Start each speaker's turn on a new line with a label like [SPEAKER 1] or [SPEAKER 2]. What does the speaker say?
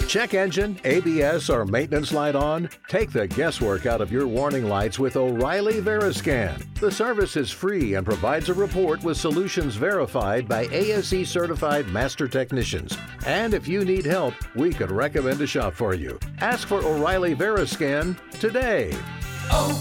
[SPEAKER 1] Check engine, ABS, or maintenance light on? Take the guesswork out of your warning lights with O'Reilly Veriscan. The service is free and provides a report with solutions verified by ASE certified master technicians. And if you need help, we could recommend a shop for you. Ask for O'Reilly Veriscan today.